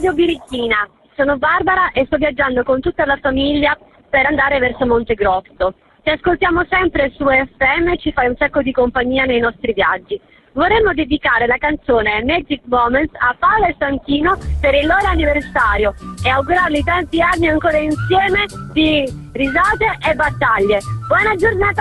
Radio Birichina. Sono Barbara e sto viaggiando con tutta la famiglia per andare verso Montegrosso. Ti ascoltiamo sempre su FM e ci fai un sacco di compagnia nei nostri viaggi. Vorremmo dedicare la canzone Magic Moments a Paolo e Santino per il loro anniversario e augurargli tanti anni ancora insieme di risate e battaglie. Buona giornata!